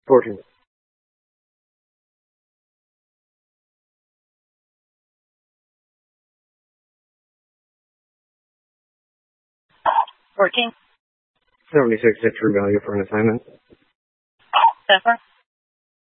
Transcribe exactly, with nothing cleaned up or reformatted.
fourteen. fourteen. seventy-six hit true value for an assignment. Pepper.